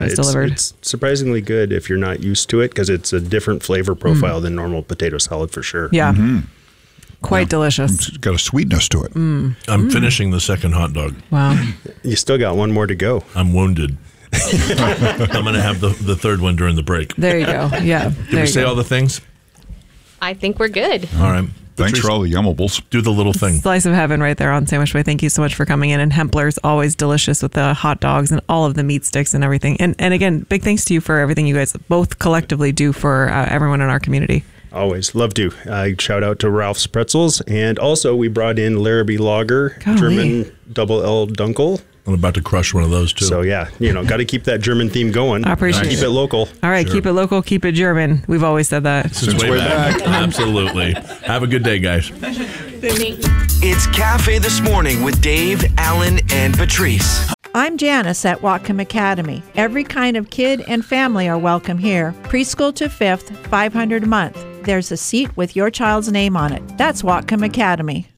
it's delivered. It's surprisingly good if you're not used to it because it's a different flavor profile than normal potato salad for sure. Yeah. Quite delicious. It's got a sweetness to it. I'm finishing the second hot dog. Wow. You still got one more to go. I'm wounded. I'm going to have the third one during the break. There you go. Yeah. Did we say all the things? I think we're good. All right. Thanks Patrice, for all the yummables. do the little thing. Slice of heaven right there on Sandwich Way. Thank you so much for coming in. And Hempler's always delicious with the hot dogs and all of the meat sticks and everything. And again, big thanks to you for everything you guys both collectively do for everyone in our community. Always. Love to. Shout out to Ralph's Pretzels. And also we brought in Larrabee Lager, Golly. German Double L Dunkel. I'm about to crush one of those, too. So yeah, got to keep that German theme going. I appreciate Keep it. it local. All right. Keep it local. Keep it German. We've always said that. Since way back. Absolutely. Have a good day, guys. It's Cafe This Morning with Dave, Alan, and Patrice. I'm Janice at Whatcom Academy. Every kind of kid and family are welcome here. Preschool to 5th, $500 a month. There's a seat with your child's name on it. That's Whatcom Academy.